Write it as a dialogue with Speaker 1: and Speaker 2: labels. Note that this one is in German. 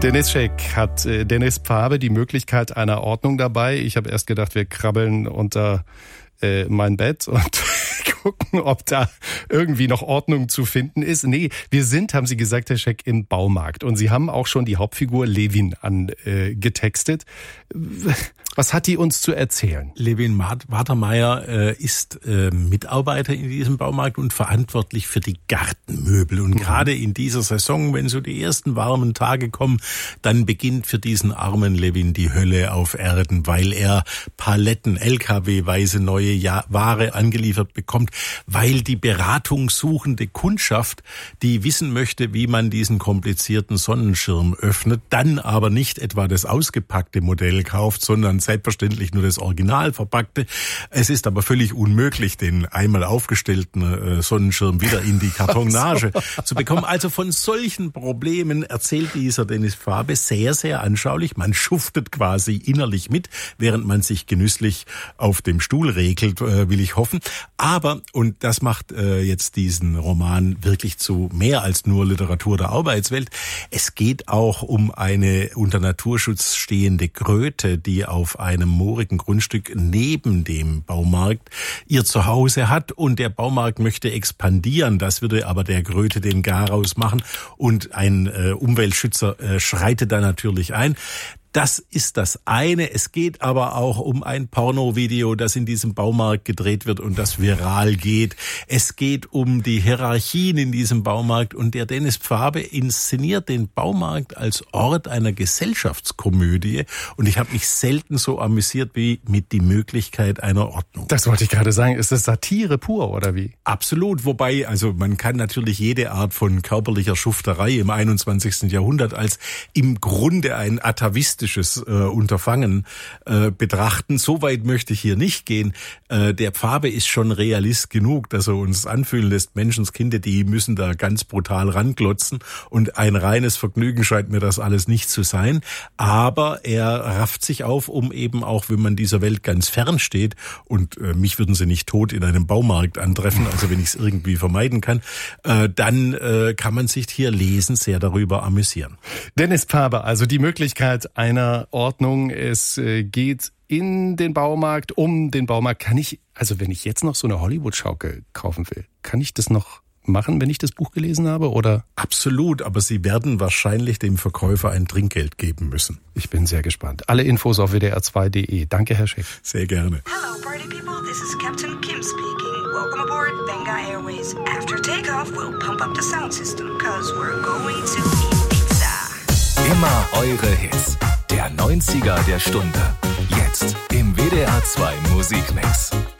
Speaker 1: Dennis Scheck hat Dennis Pfaabe die Möglichkeit einer Ordnung dabei. Ich habe erst gedacht, wir krabbeln unter mein Bett und gucken, ob da irgendwie noch Ordnung zu finden ist. Nee, wir sind, haben Sie gesagt, Herr Scheck, im Baumarkt. Und Sie haben auch schon die Hauptfigur Levin angetextet. Was hat die uns zu erzählen?
Speaker 2: Levin Watermeier ist Mitarbeiter in diesem Baumarkt und verantwortlich für die Gartenmöbel. Und gerade in dieser Saison, wenn so die ersten warmen Tage kommen, dann beginnt für diesen armen Levin die Hölle auf Erden, weil er Paletten, LKW-weise neue Ware angeliefert bekommt, weil die beratungssuchende Kundschaft, die wissen möchte, wie man diesen komplizierten Sonnenschirm öffnet, dann aber nicht etwa das ausgepackte Modell kauft, sondern selbstverständlich nur das Original verpackte. Es ist aber völlig unmöglich, den einmal aufgestellten Sonnenschirm wieder in die Kartonage zu bekommen. Also von solchen Problemen erzählt dieser Dennis Pfaabe sehr, sehr anschaulich. Man schuftet quasi innerlich mit, während man sich genüsslich auf dem Stuhl regelt, will ich hoffen. Aber, und das macht jetzt diesen Roman wirklich zu mehr als nur Literatur der Arbeitswelt, es geht auch um eine unter Naturschutz stehende Kröte, die auf einem moorigen Grundstück neben dem Baumarkt ihr Zuhause hat, und der Baumarkt möchte expandieren. Das würde aber der Kröte den Garaus machen, und ein Umweltschützer schreitet da natürlich ein. Das ist das eine. Es geht aber auch um ein Pornovideo, das in diesem Baumarkt gedreht wird und das viral geht. Es geht um die Hierarchien in diesem Baumarkt, und der Dennis Pfaabe inszeniert den Baumarkt als Ort einer Gesellschaftskomödie, und ich habe mich selten so amüsiert wie mit Die Möglichkeit einer Ordnung.
Speaker 1: Das wollte ich gerade sagen. Ist das Satire pur oder wie?
Speaker 2: Absolut. Wobei, also man kann natürlich jede Art von körperlicher Schufterei im 21. Jahrhundert als im Grunde ein atavistisches Unterfangen betrachten. So weit möchte ich hier nicht gehen. Der Pfaabe ist schon Realist genug, dass er uns anfühlen lässt, Menschenskinder, die müssen da ganz brutal ranglotzen, und ein reines Vergnügen scheint mir das alles nicht zu sein. Aber er rafft sich auf, um eben auch, wenn man dieser Welt ganz fern steht, und mich würden sie nicht tot in einem Baumarkt antreffen, also wenn ich es irgendwie vermeiden kann, dann kann man sich hier lesen sehr darüber amüsieren.
Speaker 1: Dennis Pfaabe, also die Möglichkeit einer Ordnung. Es geht in den Baumarkt, um den Baumarkt. Kann ich, also wenn ich jetzt noch so eine Hollywood-Schaukel kaufen will, kann ich das noch machen, wenn ich das Buch gelesen habe, oder?
Speaker 2: Absolut, aber Sie werden wahrscheinlich dem Verkäufer ein Trinkgeld geben müssen.
Speaker 1: Ich bin sehr gespannt. Alle Infos auf wdr2.de. Danke, Herr Scheck.
Speaker 2: Sehr gerne.
Speaker 3: Hello, party people. This is Captain Kim speaking. Welcome aboard Benga Airways. After takeoff, we'll pump up the sound system, cause we're going to eat pizza.
Speaker 4: Immer eure Hits. Der 90er der Stunde. Jetzt im WDR 2 Musikmix.